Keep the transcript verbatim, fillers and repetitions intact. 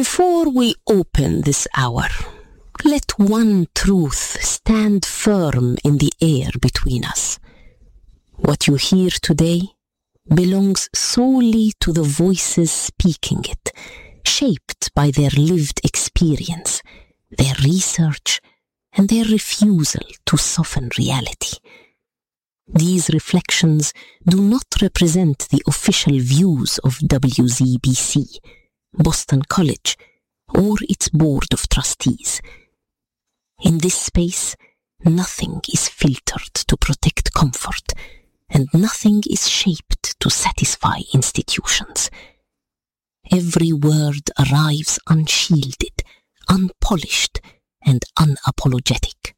Before we open this hour, let one truth stand firm in the air between us. What you hear today belongs solely to the voices speaking it, shaped by their lived experience, their research, and their refusal to soften reality. These reflections do not represent the official views of W Z B C, Boston College, or its board of trustees. In this space, nothing is filtered to protect comfort, and nothing is shaped to satisfy institutions. Every word arrives unshielded, unpolished, and unapologetic.